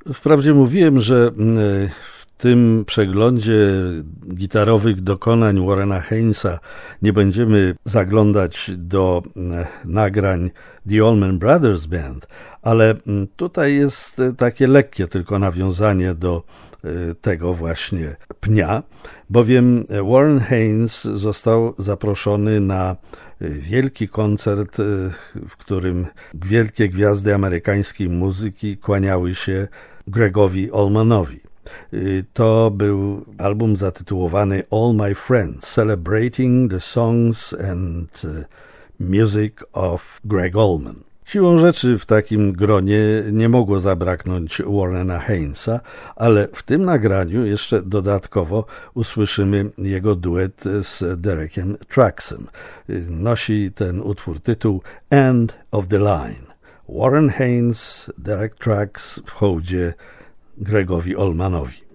wprawdzie mówiłem, że w tym przeglądzie gitarowych dokonań Warrena Hainesa nie będziemy zaglądać do nagrań The Allman Brothers Band, ale tutaj jest takie lekkie tylko nawiązanie do tego właśnie pnia, bowiem Warren Haynes został zaproszony na wielki koncert, w którym wielkie gwiazdy amerykańskiej muzyki kłaniały się Gregowi Allmanowi. To był album zatytułowany All My Friends, Celebrating the Songs and Music of Greg Allman. Siłą rzeczy w takim gronie nie mogło zabraknąć Warrena Hainesa, ale w tym nagraniu jeszcze dodatkowo usłyszymy jego duet z Derekiem Trucksem. Nosi ten utwór tytuł End of the Line. Warren Haynes, Derek Trucks w hołdzie Gregowi Allmanowi.